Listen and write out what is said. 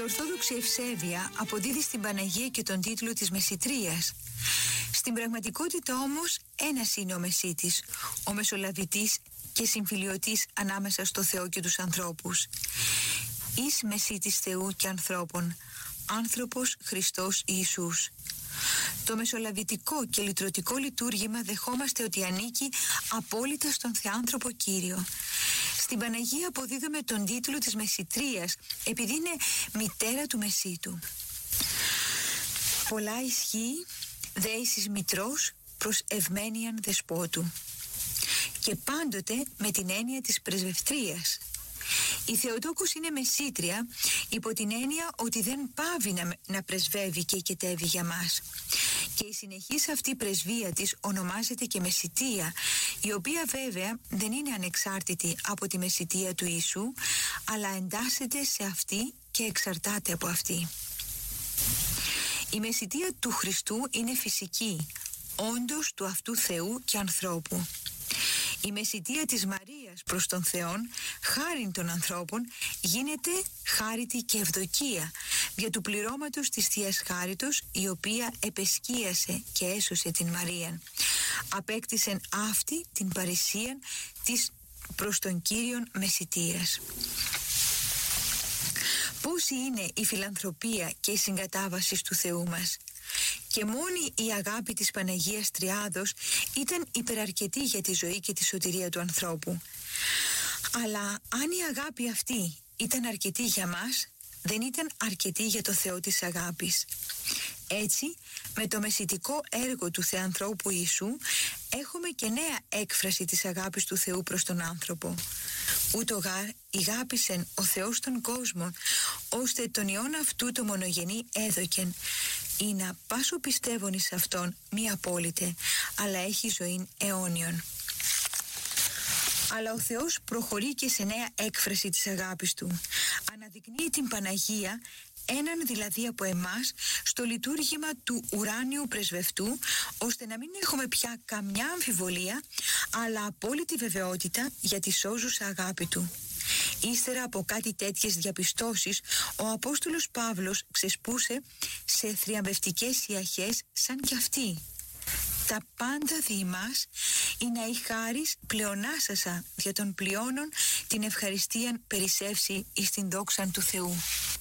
Ορθόδοξη ευσέβεια αποδίδει στην Παναγία και τον τίτλο της Μεσιτρίας. Στην πραγματικότητα όμως ένας είναι ο Μεσίτης, ο Μεσολαβητής και συμφιλιωτής ανάμεσα στο Θεό και τους ανθρώπους. Εις Μεσίτης Θεού και ανθρώπων, άνθρωπος Χριστός Ιησούς. Το μεσολαβητικό και λυτρωτικό λειτουργήμα δεχόμαστε ότι ανήκει απόλυτα στον Θεάνθρωπο Κύριο. Στην Παναγία αποδίδουμε τον τίτλο της Μεσιτρίας επειδή είναι μητέρα του Μεσίτου. Πολλά ισχύει δέησης μητρός προς ευμένιαν δεσπότου, και πάντοτε με την έννοια της πρεσβευτρίας. Η Θεοτόκος είναι μεσίτρια υπό την έννοια ότι δεν πάβει να πρεσβεύει και οικετεύει για μας. Και η συνεχής αυτή πρεσβεία της ονομάζεται και μεσιτεία, η οποία βέβαια δεν είναι ανεξάρτητη από τη μεσιτεία του Ιησού, αλλά εντάσσεται σε αυτή και εξαρτάται από αυτή. Η μεσιτεία του Χριστού είναι φυσική, όντως του αυτού Θεού και ανθρώπου. Η μεσιτεία της Μαρίας προς τον Θεόν, χάριν των ανθρώπων, γίνεται χάριτη και ευδοκία για του πληρώματος της Θείας Χάριτος, η οποία επεσκίασε και έσωσε την Μαρίαν. Απέκτησεν αυτή την παρησίαν της προς τον Κύριον μεσιτείας. Πόση είναι η φιλανθρωπία και η συγκατάβαση του Θεού μας! Και μόνη η αγάπη της Παναγίας Τριάδος ήταν υπεραρκετή για τη ζωή και τη σωτηρία του ανθρώπου. Αλλά αν η αγάπη αυτή ήταν αρκετή για μας, δεν ήταν αρκετή για το Θεό της αγάπης. Έτσι, με το μεσιτικό έργο του Θεανθρώπου Ιησού έχουμε και νέα έκφραση της αγάπης του Θεού προς τον άνθρωπο. Ούτω γάρ ηγάπησεν ο Θεός των κόσμων, ώστε τον Υιόν αυτού το μονογενή έδωκεν, ή να πάσο πιστεύων εις Αυτόν μη απόλυτε, αλλά έχει ζωήν αιώνιον. Αλλά ο Θεός προχωρεί και σε νέα έκφραση της αγάπης Του. Αναδεικνύει την Παναγία, έναν δηλαδή από εμάς, στο λειτουργήμα του ουράνιου πρεσβευτού, ώστε να μην έχουμε πια καμιά αμφιβολία, αλλά απόλυτη βεβαιότητα για τη σώζουσα αγάπη Του. Ύστερα από κάτι τέτοιες διαπιστώσεις, ο Απόστολος Παύλος ξεσπούσε σε θριαμβευτικές ιαχές σαν κι αυτή. Τα πάντα δι' ημάς είναι η χάρις πλεονάσασα για τον πλειώνων την ευχαριστίαν περισσεύσει εις την δόξαν του Θεού.